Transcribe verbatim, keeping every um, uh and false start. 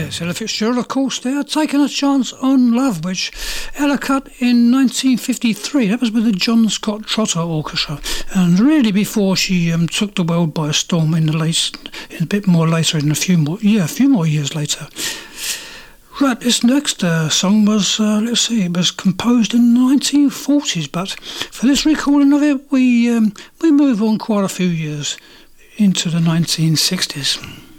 Yes, Ella Fitzgerald, of course, there, Taking a Chance on Love, which Ella cut in nineteen fifty-three. That was with the John Scott Trotter Orchestra, and really before she um, took the world by storm in the late, in a bit more later, in a few more, yeah, a few more years later. Right, this next uh, song was, uh, let's see, it was composed in the nineteen forties, but for this recording of it, we um, we move on quite a few years into the nineteen sixties.